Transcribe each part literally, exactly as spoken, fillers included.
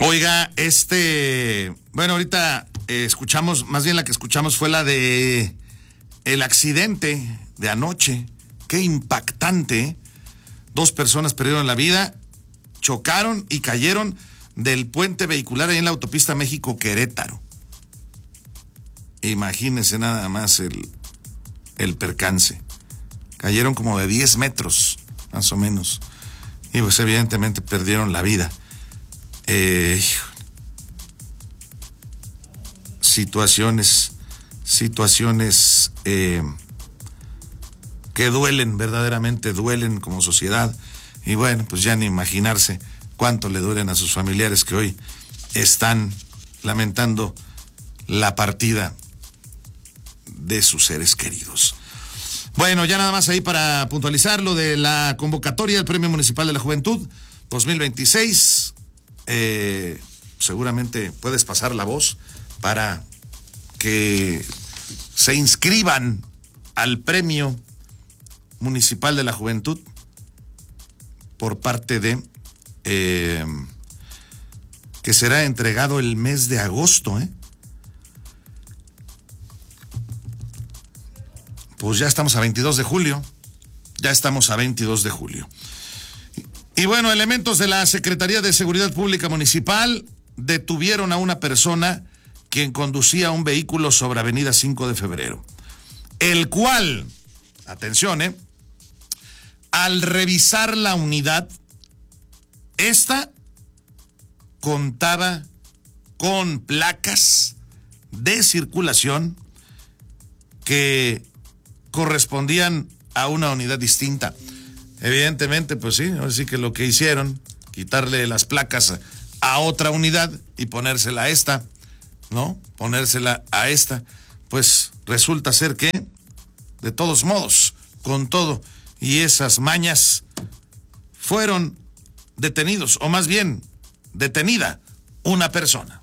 Oiga, este, bueno, ahorita eh, escuchamos, más bien la que escuchamos fue la de el accidente de anoche. Qué impactante. Dos personas perdieron la vida, chocaron y cayeron del puente vehicular ahí en la autopista México-Querétaro. Imagínense nada más el, el percance. Cayeron como de diez metros, más o menos. Y pues evidentemente perdieron la vida. Eh, situaciones, situaciones eh, que duelen, verdaderamente duelen como sociedad. Y bueno, pues ya ni imaginarse cuánto le duelen a sus familiares que hoy están lamentando la partida de sus seres queridos. Bueno, ya nada más ahí para puntualizar lo de la convocatoria del Premio Municipal de la Juventud dos mil veintiséis. Eh, seguramente puedes pasar la voz para que se inscriban al Premio Municipal de la Juventud por parte de eh, que será entregado el mes de agosto, ¿eh? Pues ya estamos a veintidós de julio, ya estamos a veintidós de julio. Y bueno, elementos de la Secretaría de Seguridad Pública Municipal detuvieron a una persona quien conducía un vehículo sobre Avenida cinco de febrero, el cual, atención, eh, al revisar la unidad, esta contaba con placas de circulación que correspondían a una unidad distinta. Evidentemente, pues sí, así que lo que hicieron, quitarle las placas a otra unidad y ponérsela a esta, ¿no? Ponérsela a esta, pues resulta ser que, de todos modos, con todo y esas mañas, fueron detenidos, o más bien, detenida una persona.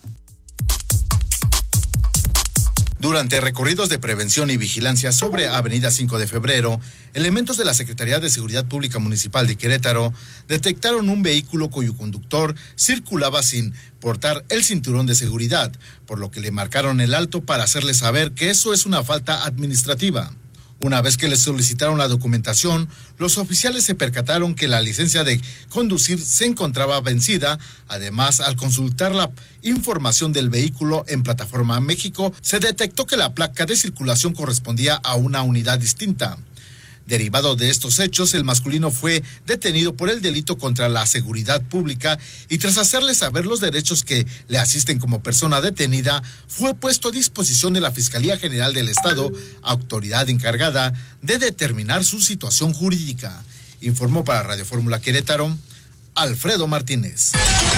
Durante recorridos de prevención y vigilancia sobre Avenida cinco de febrero, elementos de la Secretaría de Seguridad Pública Municipal de Querétaro detectaron un vehículo cuyo conductor circulaba sin portar el cinturón de seguridad, por lo que le marcaron el alto para hacerle saber que eso es una falta administrativa. Una vez que les solicitaron la documentación, los oficiales se percataron que la licencia de conducir se encontraba vencida. Además, al consultar la información del vehículo en Plataforma México, se detectó que la placa de circulación correspondía a una unidad distinta. Derivado de estos hechos, el masculino fue detenido por el delito contra la seguridad pública y tras hacerle saber los derechos que le asisten como persona detenida, fue puesto a disposición de la Fiscalía General del Estado, autoridad encargada de determinar su situación jurídica. Informó para Radio Fórmula Querétaro, Alfredo Martínez.